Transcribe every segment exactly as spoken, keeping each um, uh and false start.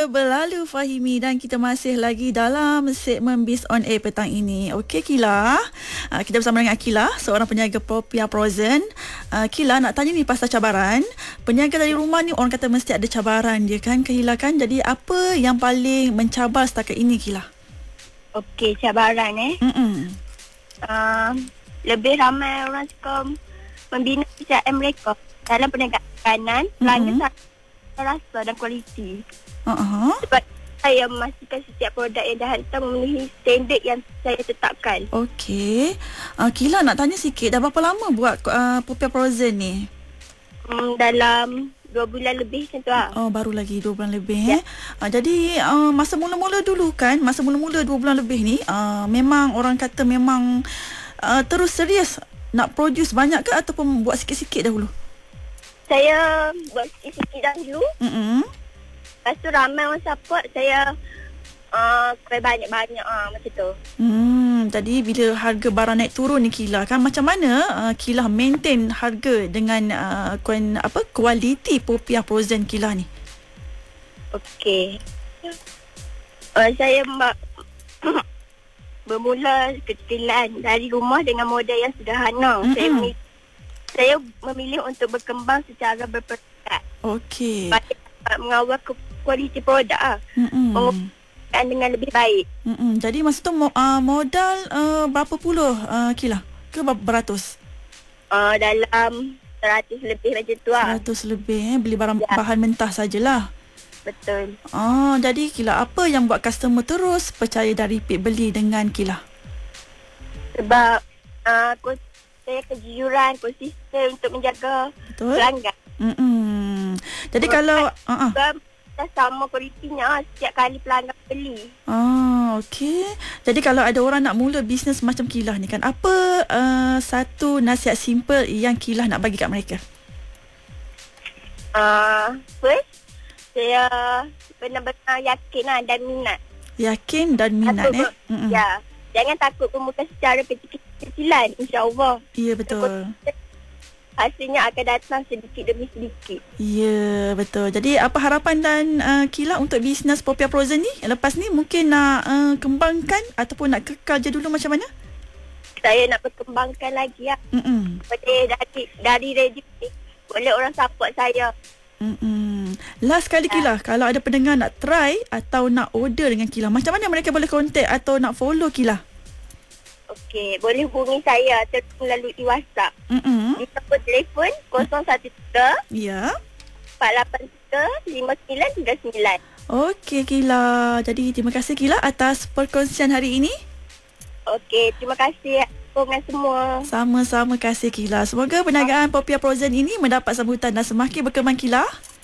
sudah berlalu Fahimi dan kita masih lagi dalam segmen Biz on Air petang ini. Okey Kila, uh, kita bersama dengan Akila, seorang peniaga Propia Frozen. Uh, Kila nak tanya ni pasal cabaran. Peniaga dari rumah ni orang kata mesti ada cabaran dia kan, kehilangan. Jadi apa yang paling mencabar setakat ini Kila? Okey, cabaran eh. Mm-mm. Uh, lebih ramai orang suka membina kepercayaan mereka dalam perniagaan makanan, pelanggan mm-hmm. rasa dan kualiti. Uh-huh. Sebab saya memastikan setiap produk yang dah hantar memenuhi standard yang saya tetapkan. Okey. Uh, Kila nak tanya sikit, dah berapa lama buat uh, Propia Frozen ni? Hmm, dalam dua bulan lebih macam tu lah. Oh, baru lagi dua bulan lebih ya. eh. Uh, jadi uh, masa mula-mula dulu kan, masa mula-mula dua bulan lebih ni, uh, memang orang kata memang uh, terus serius nak produce banyak ke ataupun buat sikit-sikit dahulu? Saya buat sikit-sikit dahulu. Mm-hmm. Lepas tu ramai orang support. Saya uh, kuih banyak-banyak uh, macam tu. Hmm, jadi bila harga barang naik turun ni Kila kan, macam mana uh, Kila maintain harga dengan uh, kuan, apa, kualiti Propia Frozen Kila ni? Okey. Uh, saya mbak bermula kecilan dari rumah dengan modal yang sederhana. Mm-hmm. Saya memilih Saya memilih untuk berkembang secara berperingkat. Okey. Supaya mengawal kualiti produk ah. Mengembangkan dengan lebih baik. Mm-mm. Jadi masa tu uh, modal uh, berapa puluh uh, Kila? Ke berapa beratus? Uh, dalam seratus lebih macam tu lah. Seratus lebih eh, beli barang ya. bahan mentah sajalah. Betul. Oh, jadi Kila, apa yang buat customer terus percaya dan repeat beli dengan Kila? Sebab uh, saya kejujuran, konsisten untuk menjaga Betul. pelanggan. Mm-mm. Jadi Betul. kalau uh-uh. dah sama kualitinya setiap kali pelanggan beli. Ah, okey. Jadi kalau ada orang nak mula bisnes macam Kila ni kan, apa uh, satu nasihat simple yang Kila nak bagi kat mereka? Uh, first, saya benar-benar yakin lah dan minat. Yakin dan minat Takut, eh? Mm-mm. Ya. Jangan takut bermula secara kecil-kecilan, insya-Allah. Ya, betul. Hasilnya akan datang sedikit demi sedikit. Ya, betul. Jadi apa harapan dan uh, Kila untuk bisnes Propia Frozen ni? Lepas ni mungkin nak uh, kembangkan ataupun nak kekal je dulu macam mana? Saya nak perkembangkan lagi lah. Mm-mm. Dari, dari radio ni, boleh orang support saya. Mm-mm. Last kali Kila, kalau ada pendengar nak try atau nak order dengan Kila, macam mana mereka boleh contact atau nak follow Kila? Okey, boleh hubungi saya melalui WhatsApp. Mm-mm. Di nombor telefon kosong satu tiga Ya. empat lapan tiga lima sembilan tiga sembilan. Okey Kila. Jadi terima kasih Kila atas perkongsian hari ini. Okey, terima kasih dengan semua. Sama-sama kasih Kila. Semoga perniagaan Propia Frozen ini mendapat sambutan dan semakin berkembang Kila.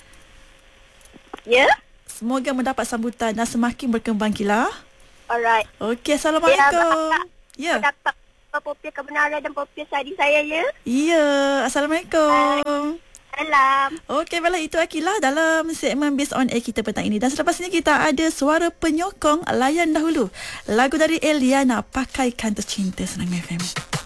Ya. Semoga mendapat sambutan dan semakin berkembang Kila. Alright. Okey, Assalamualaikum. Ya. Dapat Propia kebenaran dan Propia sadi saya ya. Ya, Assalamualaikum. Salam. Okey, baiklah, itu Akila dalam segmen Biz on Air kita petang ini. Dan selepas ini kita ada suara penyokong. Layan dahulu lagu dari Eliana, Pakaikan Tercinta, Senang F M.